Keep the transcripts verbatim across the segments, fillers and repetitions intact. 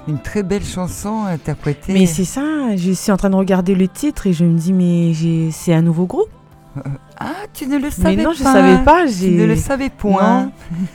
Une très belle chanson interprétée. Mais c'est ça, je suis en train de regarder le titre et je me dis, mais j'ai... c'est un nouveau groupe. Euh, ah, tu ne le savais mais pas. non, je savais pas. J'ai... Tu ne le savais point.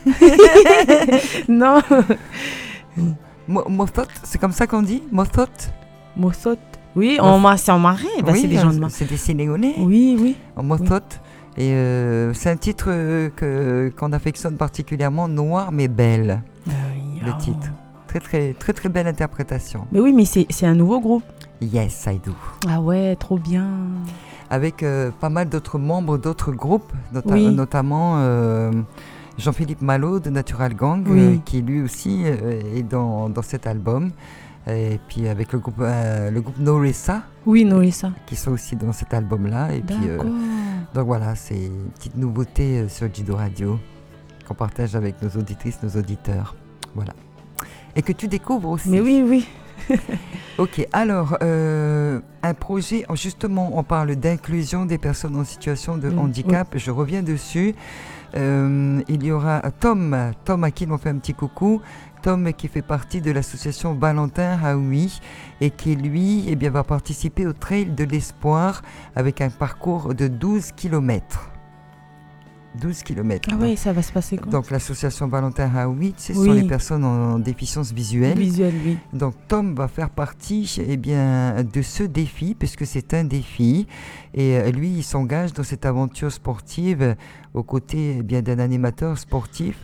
Non. non. Mo- Mothot, c'est comme ça qu'on dit Mothot. Mothot. Oui, Moth- on m'a... c'est en marais. Bah, oui, c'est des gens de marais. c'est des Sénégalais. Oui, oui. En Mothot. Oui. Et euh, c'est un titre euh, que, qu'on affectionne particulièrement, Noir mais belle. Ah oui, le oh. titre. Très, très, très, très belle interprétation. Mais oui, mais c'est, c'est un nouveau groupe. Yes, I do. Ah ouais, trop bien. Avec euh, pas mal d'autres membres d'autres groupes, nota- oui. notamment euh, Jean-Philippe Malo de Natural Gang, oui. euh, qui lui aussi euh, est dans, dans cet album. Et puis avec le groupe, euh, le groupe Norissa. Oui, Norissa. Qui sont aussi dans cet album-là. Et puis, euh, donc voilà, c'est une petite nouveauté euh, sur Jido Radio qu'on partage avec nos auditrices, nos auditeurs. Voilà. Et que tu découvres aussi. Mais oui, oui. Ok, alors, euh, un projet, justement, on parle d'inclusion des personnes en situation de mmh, handicap. Oui. Je reviens dessus. Euh, il y aura Tom, Tom à qui l'on fait un petit coucou. Tom qui fait partie de l'association Valentin Haoui et qui lui eh bien, va participer au Trail de l'Espoir avec un parcours de douze kilomètres. douze kilomètres. Ah oui, ça va se passer quoi? Donc l'association Valentin Haoui, ce oui. sont les personnes en déficience visuelle. Visuelle, oui. Donc Tom va faire partie eh bien, de ce défi, puisque c'est un défi. Et euh, lui, il s'engage dans cette aventure sportive aux côtés eh bien, d'un animateur sportif.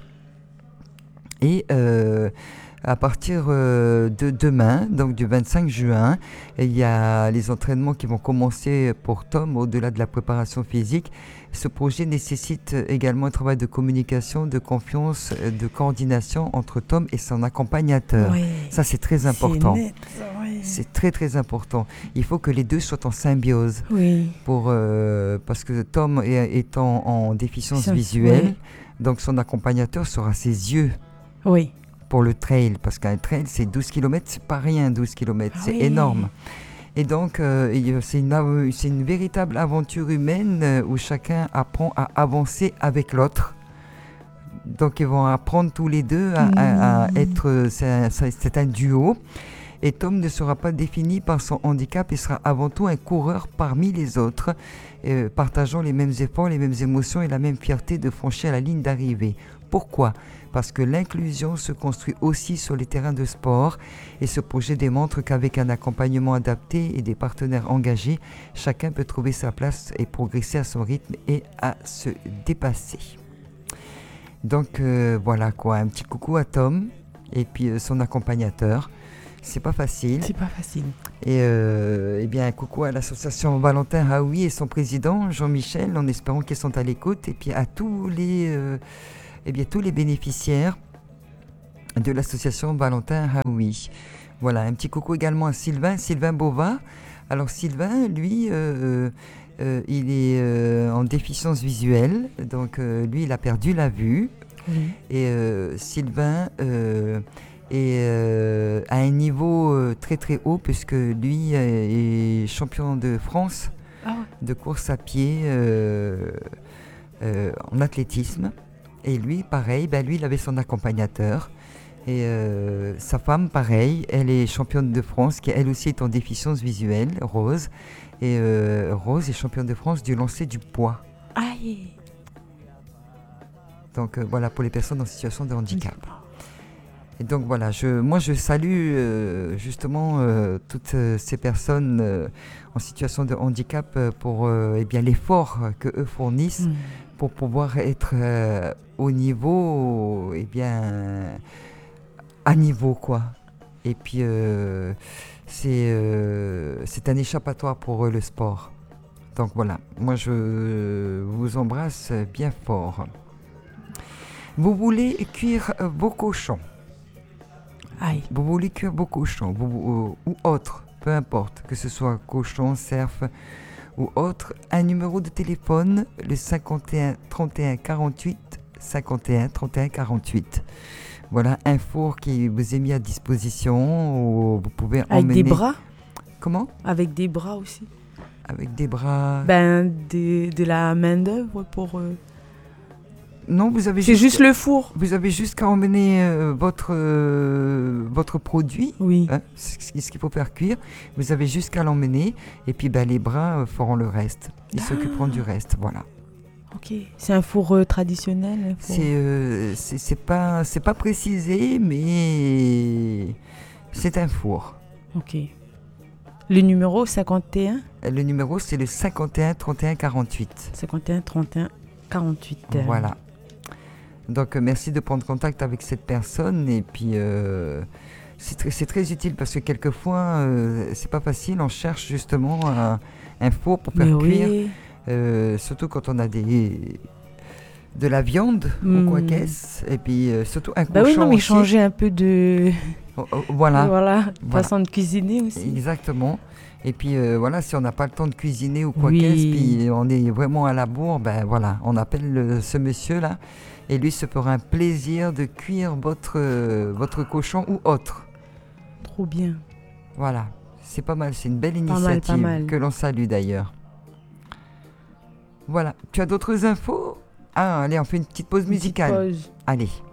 Et euh, à partir euh, de demain, donc du vingt-cinq juin, il y a les entraînements qui vont commencer pour Tom au-delà de la préparation physique. Ce projet nécessite également un travail de communication, de confiance, de coordination entre Tom et son accompagnateur. Oui, ça, c'est très important. C'est net, oui. C'est très, très important. Il faut que les deux soient en symbiose. Oui. Pour, euh, parce que Tom est, étant en déficience Ça, visuelle, oui. donc son accompagnateur sera ses yeux. Oui. Pour le trail, parce qu'un trail, c'est douze kilomètres, c'est pas rien, douze kilomètres, ah c'est oui. énorme. Et donc, euh, c'est, une, c'est une véritable aventure humaine euh, où chacun apprend à avancer avec l'autre. Donc, ils vont apprendre tous les deux à, mmh. à, à être... C'est un, c'est un duo. Et Tom ne sera pas défini par son handicap, il sera avant tout un coureur parmi les autres, euh, partageant les mêmes efforts, les mêmes émotions et la même fierté de franchir la ligne d'arrivée. Pourquoi ? Parce que l'inclusion se construit aussi sur les terrains de sport et ce projet démontre qu'avec un accompagnement adapté et des partenaires engagés, chacun peut trouver sa place et progresser à son rythme et à se dépasser. Donc euh, voilà quoi, un petit coucou à Tom et puis euh, son accompagnateur. C'est pas facile. C'est pas facile. Et, euh, et bien un coucou à l'association Valentin Haoui et son président Jean-Michel, en espérant qu'ils sont à l'écoute, et puis à tous les euh, Eh bien, tous les bénéficiaires de l'association Valentin Haoui. Voilà, un petit coucou également à Sylvain, Sylvain Bova. Alors Sylvain, lui, euh, euh, il est euh, en déficience visuelle, donc euh, lui, il a perdu la vue. Mmh. Et euh, Sylvain euh, est euh, à un niveau euh, très très haut, puisque lui euh, est champion de France ah ouais. de course à pied euh, euh, en athlétisme. Et lui, pareil, ben lui, il avait son accompagnateur. Et euh, sa femme, pareil, elle est championne de France, qui elle aussi est en déficience visuelle, Rose. Et euh, Rose est championne de France du lancer du poids. Aïe. Donc euh, voilà, pour les personnes en situation de handicap. Et donc voilà, je, moi je salue euh, justement euh, toutes euh, ces personnes euh, en situation de handicap euh, pour euh, eh bien, l'effort que eux fournissent mmh. pour pouvoir être euh, au niveau, eh bien, à niveau quoi. Et puis euh, c'est, euh, c'est un échappatoire pour eux le sport. Donc voilà, moi je vous embrasse bien fort. Vous voulez cuire euh, vos cochons. Aïe. Vous voulez cuire vos cochons vous, euh, ou autres, peu importe, que ce soit cochon, cerf ou autre, un numéro de téléphone, le cinquante et un trente et un quarante-huit, cinquante et un trente et un quarante-huit. Voilà, un four qui vous est mis à disposition, où vous pouvez Avec emmener... des bras ? Comment ? Avec des bras aussi. Avec des bras... Ben, de, de la main d'œuvre pour... Euh... Non, vous avez C'est juste, juste le four. vous avez juste qu'à emmener euh, votre, euh, votre produit, Oui. hein, ce ce qu'il faut faire cuire. Vous avez juste qu'à l'emmener et puis ben, les bras euh, feront le reste. Ils s'occuperont du reste, voilà. Ok. C'est un four euh, traditionnel. un four- C'est euh, c'est c'est pas, c'est pas précisé, mais c'est un four. Ok. Le numéro cinquante et un, Le numéro, c'est le cinquante et un trente et un quarante-huit. cinquante et un, trente et un, quarante-huit. Voilà. Donc, euh, merci de prendre contact avec cette personne. Et puis, euh, c'est très, c'est très utile parce que quelquefois, euh, c'est pas facile. On cherche justement un, un four pour faire Mais cuire. oui. Euh, surtout quand on a des, de la viande Hmm. ou quoi qu'est-ce. Et puis, euh, surtout un Bah oui, cochon non, mais aussi. changer un peu de Oh, oh, voilà. voilà, Voilà. façon de cuisiner aussi. Exactement. Et puis euh, voilà, si on n'a pas le temps de cuisiner ou quoi Oui. qu'est-ce, puis on est vraiment à la bourre, ben voilà, on appelle le- ce monsieur-là et lui se fera un plaisir de cuire votre, euh, votre cochon ou autre. Trop bien. Voilà, c'est pas mal, c'est une belle Pas mal, initiative pas mal. que l'on salue d'ailleurs. Voilà, tu as d'autres infos? Ah, allez, on fait une petite pause Petite musicale. pause. Allez.